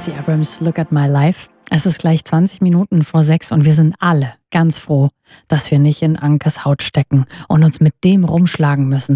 Stacey Abrams, Look at My Life. Es ist gleich 20 Minuten vor 6 und wir sind alle ganz froh, dass wir nicht in Ankes Haut stecken und uns mit dem rumschlagen müssen,